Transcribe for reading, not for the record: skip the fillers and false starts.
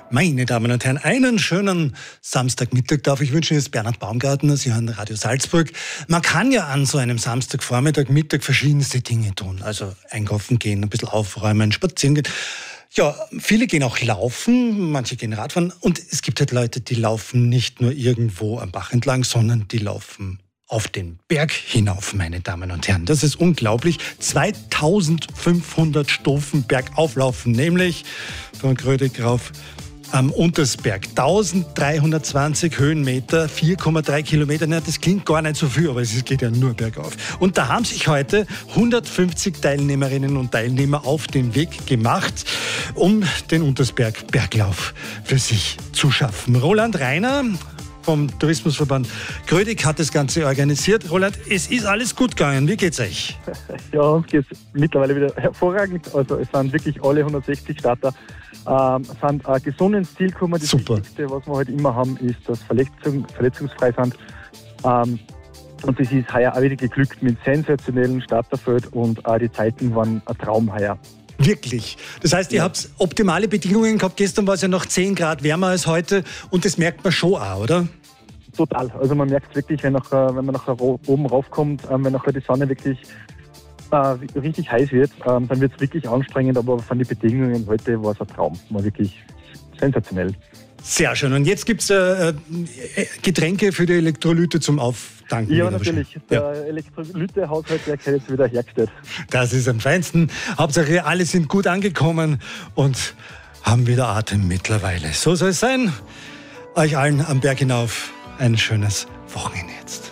Meine Damen und Herren, einen schönen Samstagmittag darf ich wünschen. Hier ist Bernhard Baumgartner, Sie hören Radio Salzburg. Man kann ja an so einem Samstagvormittag, Mittag verschiedenste Dinge tun. Also einkaufen gehen, ein bisschen aufräumen, spazieren gehen. Ja, viele gehen auch laufen, manche gehen Radfahren. Und es gibt halt Leute, die laufen nicht nur irgendwo am Bach entlang, sondern die laufen auf den Berg hinauf, meine Damen und Herren. Das ist unglaublich. 2500 Stufen bergauflaufen, nämlich von Grödig rauf am Untersberg. 1320 Höhenmeter, 4,3 Kilometer. Na, das klingt gar nicht so viel, aber es geht ja nur bergauf. Und da haben sich heute 150 Teilnehmerinnen und Teilnehmer auf den Weg gemacht, um den Untersberg-Berglauf für sich zu schaffen. Roland Rainer vom Tourismusverband Grödig hat das Ganze organisiert. Roland, es ist alles gut gegangen. Wie geht's euch? Ja, uns geht's mittlerweile wieder hervorragend. Also es sind wirklich alle 160 Starter sind gesund ins Ziel gekommen. Das Super. Wichtigste, was wir heute immer haben, ist, dass verletzungsfrei sind. Und das ist heuer auch wieder geglückt mit sensationellen Starterfeld und die Zeiten waren ein Traum heuer. Wirklich. Das heißt, ihr habt optimale Bedingungen gehabt. Gestern war es ja noch 10 Grad wärmer als heute und das merkt man schon auch, oder? Total. Also man merkt es wirklich, wenn man nachher oben raufkommt, wenn nachher die Sonne wirklich richtig heiß wird, dann wird es wirklich anstrengend, aber von den Bedingungen heute war es ein Traum. War wirklich sensationell. Sehr schön. Und jetzt gibt es Getränke für die Elektrolyte zum Auftanken. Ja, natürlich. Der Elektrolytehaushalt, der wird jetzt wieder hergestellt. Das ist am feinsten. Hauptsache, alle sind gut angekommen und haben wieder Atem mittlerweile. So soll es sein. Euch allen am Berg hinauf ein schönes Wochenende jetzt.